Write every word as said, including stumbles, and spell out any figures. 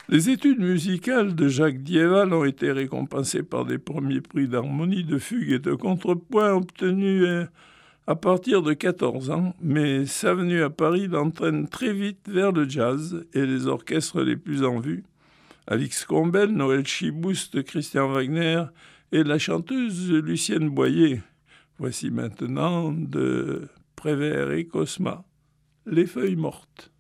Les études musicales de Jacques Dieval ont été récompensées par des premiers prix d'harmonie, de fugue et de contrepoint obtenus à partir de quatorze ans, mais sa venue à Paris l'entraîne très vite vers le jazz et les orchestres les plus en vue. Alix Combel, Noël Chibouste, Christian Wagner et la chanteuse Lucienne Boyer. Voici maintenant de Prévert et Cosma, Les feuilles mortes.